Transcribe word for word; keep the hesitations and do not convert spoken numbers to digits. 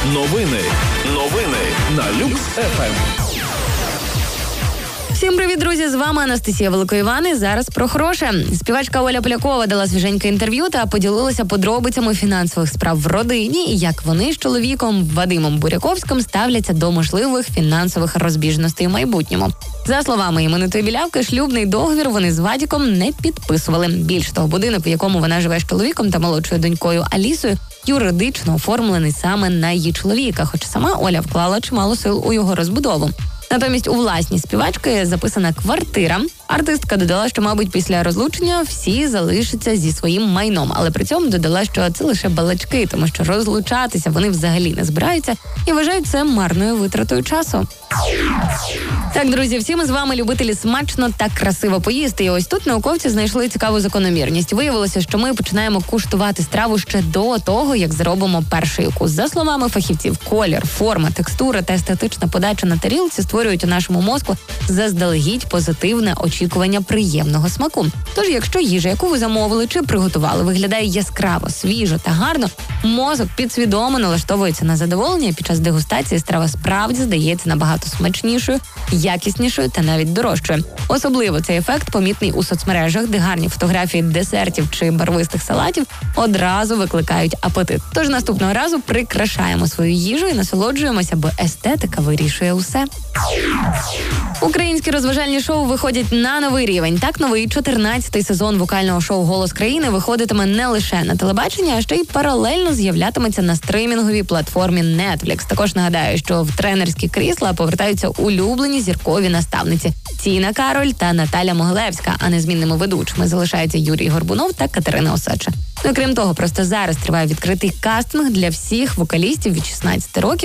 Новини. Новини на Люкс еф ем. Всім привіт, друзі! З вами Анастасія Великоїван. І зараз про хороше. Співачка Оля Полякова дала свіженьке інтерв'ю та поділилася подробицями фінансових справ в родині і як вони з чоловіком Вадимом Буряковським ставляться до можливих фінансових розбіжностей в майбутньому. За словами іменитої білявки, шлюбний договір вони з Вадіком не підписували. Більш того, будинок, в якому вона живе з чоловіком та молодшою донькою Алісою, юридично оформлений саме на її чоловіка, хоч сама Оля вклала чимало сил у його розбудову. Натомість у власній співачки записана квартира. Артистка додала, що, мабуть, після розлучення всі залишаться зі своїм майном, але при цьому додала, що це лише балачки, тому що розлучатися вони взагалі не збираються і вважають це марною витратою часу. Так, друзі, всі ми з вами любителі смачно та красиво поїсти. І ось тут науковці знайшли цікаву закономірність. Виявилося, що ми починаємо куштувати страву ще до того, як зробимо перший укус. За словами фахівців, колір, форма, текстура та естетична подача на тарілці створюють у нашому мозку заздалегідь позитивне очікування приємного смаку. Тож, якщо їжа, яку ви замовили чи приготували, виглядає яскраво, свіжо та гарно, мозок підсвідомо налаштовується на задоволення, і під час дегустації страва справді здається набагато смачнішою, якіснішою та навіть дорожчою. Особливо цей ефект помітний у соцмережах, де гарні фотографії десертів чи барвистих салатів одразу викликають апетит. Тож наступного разу прикрашаємо свою їжу і насолоджуємося, бо естетика вирішує усе. Українські розважальні шоу виходять на новий рівень. Так, новий чотирнадцятий сезон вокального шоу «Голос країни» виходитиме не лише на телебаченні, а ще й паралельно з'являтиметься на стримінговій платформі Netflix. Також нагадаю, що в тренерські крісла повертаються улюблені зіркові наставниці Тіна Кароль та Наталя Могилевська, а незмінними ведучими залишаються Юрій Горбунов та Катерина Осадча. Ну і крім того, просто зараз триває відкритий кастинг для всіх вокалістів від шістнадцяти років.